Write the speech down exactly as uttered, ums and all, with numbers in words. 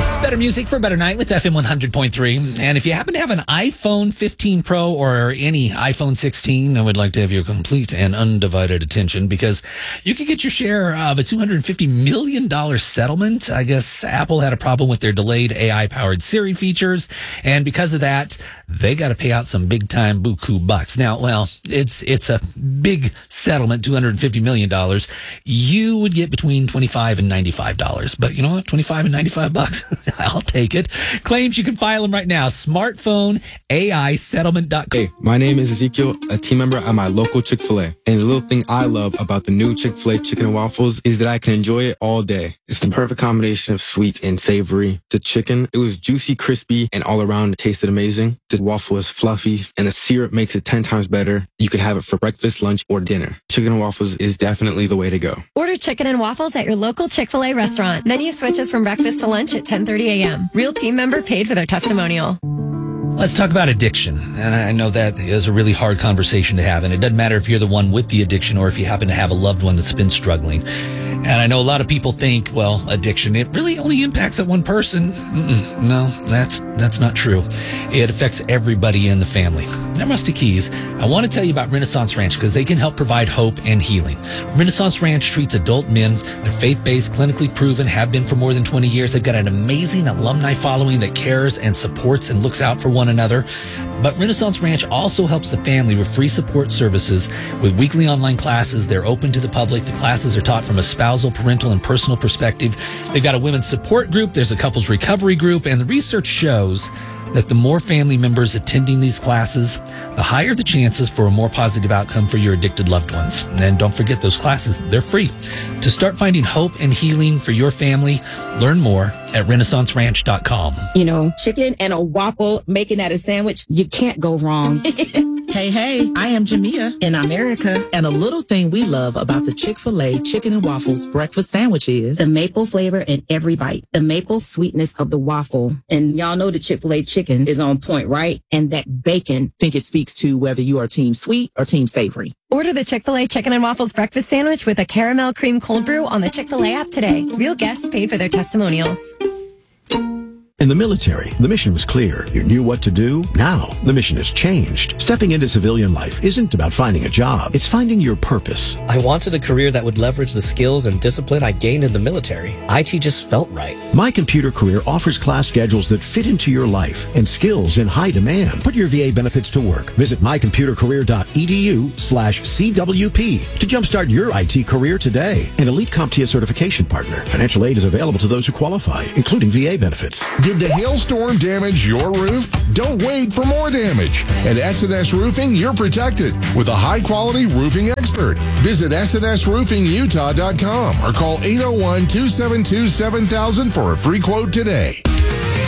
Better music for a better night with F M one hundred point three. And if you happen to have an iPhone fifteen Pro or any iPhone sixteen, I would like to have your complete and undivided attention because you could get your share of a two hundred fifty million dollars settlement. I guess Apple had a problem with their delayed A I-powered Siri features. And because of that, they got to pay out some big-time buku bucks. Now, well, it's it's a big settlement, two hundred fifty million dollars. You would get between twenty-five and ninety-five dollars. But you know what? twenty-five and ninety-five bucks. I'll take it. Claims you can file them right now. Smartphone A I settlement dot com. Hey, my name is Ezekiel, a team member at my local Chick-fil-A. And the little thing I love about the new Chick-fil-A chicken and waffles is that I can enjoy it all day. It's the perfect combination of sweet and savory. The chicken, it was juicy, crispy, and all around it tasted amazing. The waffle is fluffy, and the syrup makes it ten times better. You can have it for breakfast, lunch, or dinner. Chicken and waffles is definitely the way to go. Order chicken and waffles at your local Chick-fil-A restaurant. Menu switches from breakfast to lunch at ten thirty a.m. Real team member paid for their testimonial. Let's talk about addiction. And I know that is a really hard conversation to have. And it doesn't matter if you're the one with the addiction or if you happen to have a loved one that's been struggling. And I know a lot of people think, well, addiction, it really only impacts that one person. Mm-mm, no, that's that's not true. It affects everybody in the family. Now, Rusty Keys, I want to tell you about Renaissance Ranch because they can help provide hope and healing. Renaissance Ranch treats adult men. They're faith-based, clinically proven, have been for more than twenty years. They've got an amazing alumni following that cares and supports and looks out for one another. But Renaissance Ranch also helps the family with free support services with weekly online classes. They're open to the public. The classes are taught from a spousal, parental, and personal perspective. They've got a women's support group. There's a couples recovery group. And the research shows that the more family members attending these classes, the higher the chances for a more positive outcome for your addicted loved ones. And don't forget those classes. They're free. To start finding hope and healing for your family, learn more at renaissance ranch dot com. You know, chicken and a waffle, making that a sandwich, you can't go wrong. Hey, hey, I am Jamia in America, and a little thing we love about the Chick-fil-A chicken and waffles breakfast sandwich is the maple flavor in every bite, the maple sweetness of the waffle. And y'all know the Chick-fil-A chicken is on point, right? And that bacon. I think it speaks to whether you are team sweet or team savory. Order the Chick-fil-A chicken and waffles breakfast sandwich with a caramel cream cold brew on the Chick-fil-A app today. Real guests paid for their testimonials. In the military, the mission was clear. You knew what to do. Now, the mission has changed. Stepping into civilian life isn't about finding a job. It's finding your purpose. I wanted a career that would leverage the skills and discipline I gained in the military. I T just felt right. My Computer Career offers class schedules that fit into your life and skills in high demand. Put your V A benefits to work. Visit my computer career dot e d u slash C W P to jumpstart your I T career today. An elite CompTIA certification partner. Financial aid is available to those who qualify, including V A benefits. Did the hailstorm damage your roof? Don't wait for more damage. At S and S Roofing, you're protected with a high-quality roofing expert. Visit S and S roofing utah dot com or call eight oh one, two seven two, seven thousand for a free quote today.